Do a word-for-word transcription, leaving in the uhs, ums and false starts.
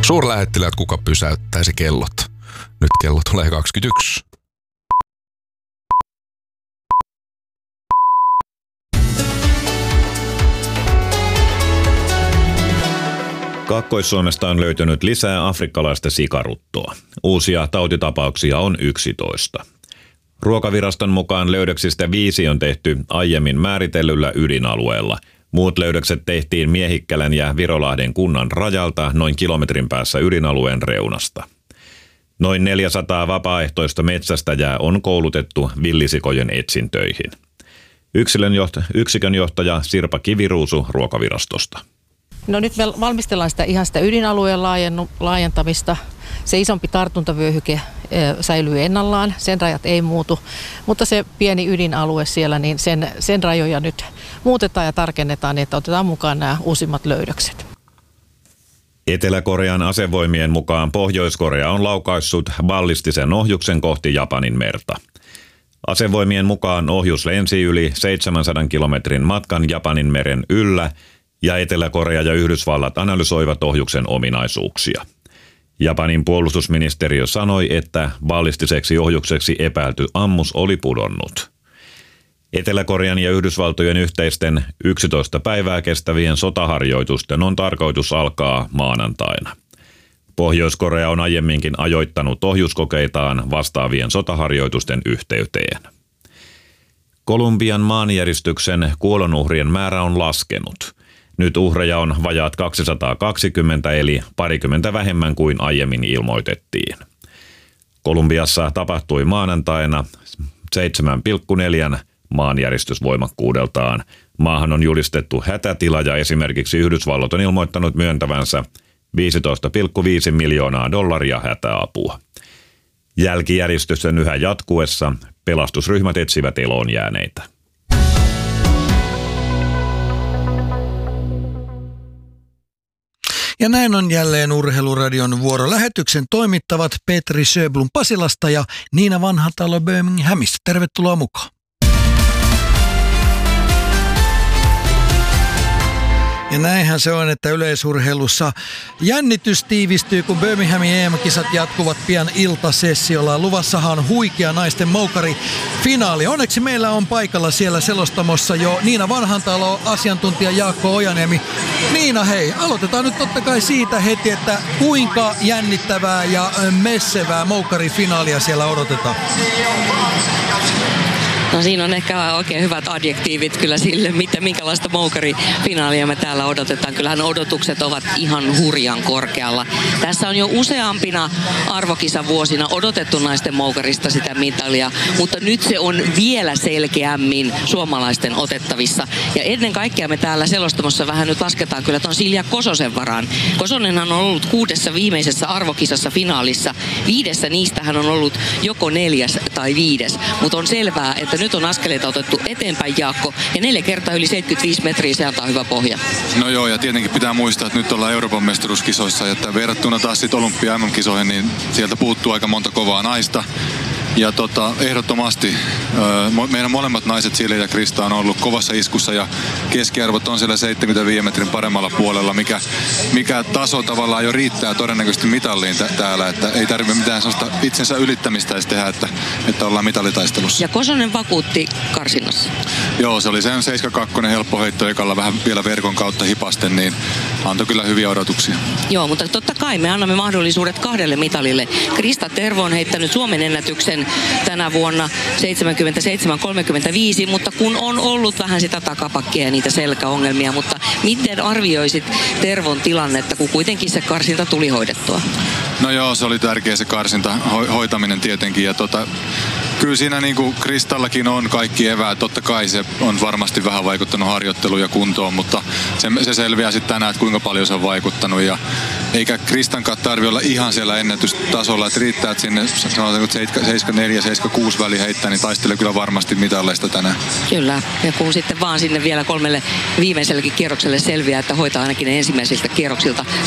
Suurlähettiläät, kuka pysäyttäisi kellot? Nyt kello tulee kaksikymmentäyksi. Kaakkois-Suomesta on löytynyt lisää afrikkalaista sikaruttoa. Uusia tautitapauksia on yksitoista. Ruokaviraston mukaan löydöksistä viisi on tehty aiemmin määritellyllä ydinalueella. Muut löydökset tehtiin Miehikkälän ja Virolahden kunnan rajalta noin kilometrin päässä ydinalueen reunasta. Noin neljäsataa vapaaehtoista metsästäjää on koulutettu villisikojen etsintöihin. Yksilön johto, yksikön johtaja Sirpa Kiviruusu Ruokavirastosta. No nyt me valmistellaan sitä ihan sitä ydinalueen laajentamista. Se isompi tartuntavyöhyke säilyy ennallaan, sen rajat ei muutu, mutta se pieni ydinalue siellä, niin sen, sen rajoja nyt muutetaan ja tarkennetaan, niin että otetaan mukaan nämä uusimmat löydökset. Etelä-Korean asevoimien mukaan Pohjois-Korea on laukaissut ballistisen ohjuksen kohti Japanin merta. Asevoimien mukaan ohjus lensi yli seitsemänsadan kilometrin matkan Japanin meren yllä, ja Etelä-Korea ja Yhdysvallat analysoivat ohjuksen ominaisuuksia. Japanin puolustusministeriö sanoi, että ballistiseksi ohjukseksi epäilty ammus oli pudonnut. Etelä-Korean ja Yhdysvaltojen yhteisten yksitoista päivää kestävien sotaharjoitusten on tarkoitus alkaa maanantaina. Pohjois-Korea on aiemminkin ajoittanut ohjuskokeitaan vastaavien sotaharjoitusten yhteyteen. Kolumbian maanjäristyksen kuolonuhrien määrä on laskenut. Nyt uhreja on vajaat kaksisataakaksikymmentä eli parikymmentä vähemmän kuin aiemmin ilmoitettiin. Kolumbiassa tapahtui maanantaina seitsemän pilkku neljä maanjäristysvoimakkuudeltaan. Maahan on julistettu hätätila ja esimerkiksi Yhdysvallat on ilmoittanut myöntävänsä viisitoista pilkku viisi miljoonaa dollaria hätäapua. Jälkijäristysten yhä jatkuessa pelastusryhmät etsivät eloon jääneitä. Ja näin on jälleen Urheiluradion vuoro. Lähetyksen toimittavat Petri Sjöblom Pasilasta ja Niina Vanhatalo Birminghamista. Tervetuloa mukaan. Ja näinhän se on, että yleisurheilussa jännitys tiivistyy, kun Birminghamin E M-kisat jatkuvat pian iltasessiolla. Luvassahan on huikea naisten moukari-finaali. Onneksi meillä on paikalla siellä selostamossa jo Niina Vanhantalo, asiantuntija Jaakko Ojaniemi. Niina, hei, aloitetaan nyt totta kai siitä heti, että kuinka jännittävää ja messevää moukari-finaalia siellä odotetaan. No siinä on ehkä oikein hyvät adjektiivit kyllä sille, mitä, minkälaista moukarifinaalia me täällä odotetaan. Kyllähän odotukset ovat ihan hurjan korkealla. Tässä on jo useampina arvokisavuosina odotettu naisten moukarista sitä mitalia, mutta nyt se on vielä selkeämmin suomalaisten otettavissa. Ja ennen kaikkea me täällä selostamossa vähän nyt lasketaan kyllä tuon Silja Kososen varaan. Kosonenhan on ollut kuudessa viimeisessä arvokisassa finaalissa. Viidessä niistä hän on ollut joko neljäs tai viides, mutta on selvää, että nyt on askeleita otettu eteenpäin, Jaakko, ja neljä kertaa yli seitsemänkymmentäviisi metriä, se antaa hyvä pohja. No joo, ja tietenkin pitää muistaa, että nyt ollaan Euroopan mestaruuskisoissa, että verrattuna taas sitten Olympia-M M-kisoihin, niin sieltä puuttuu aika monta kovaa naista. Ja tota, ehdottomasti ö, meidän molemmat naiset, Silja ja Krista, on ollut kovassa iskussa ja keskiarvot on siellä seitsemänkymmentäviisi metrin paremmalla puolella, mikä, mikä taso tavallaan jo riittää todennäköisesti mitalliin t- täällä, että ei tarvitse mitään sellaista itsensä ylittämistä edes tehdä, että, että ollaan mitalitaistelussa. Ja Kosonen vakuutti karsinnassa. Joo, se oli sen seitsemänkymmentäkaksi helppo heitto ekalla vähän vielä verkon kautta hipasten, niin antoi kyllä hyviä odotuksia. Joo, mutta totta kai me annamme mahdollisuudet kahdelle mitalille. Krista Tervo on heittänyt Suomen ennätyksen tänä vuonna seitsemänkymmentäseitsemän kolmekymmentäviisi, mutta kun on ollut vähän sitä takapakkia ja niitä selkäongelmia, mutta miten arvioisit Tervon tilannetta, kun kuitenkin se karsinta tuli hoidettua? No joo, se oli tärkeä se karsinta ho- hoitaminen tietenkin ja tota, kyllä siinä niin kuin Kristallakin on kaikki eväät. Totta kai se on varmasti vähän vaikuttanut harjoitteluun ja kuntoon, mutta se, se selviää sitten tänään, että kuinka paljon se on vaikuttanut. Ja eikä Kristankaan tarvitse olla ihan siellä ennätystasolla, että riittää, että sinne sanotaan seitsemänkymmentäneljä seitsemänkymmentäkuusi väli heittää, niin taistelee kyllä varmasti mitalleista tänään. Kyllä, ja kun sitten vaan sinne vielä kolmelle viimeisellekin kierrokselle selviää, että hoitaa ainakin ne ensimmäisiltä kierroksilta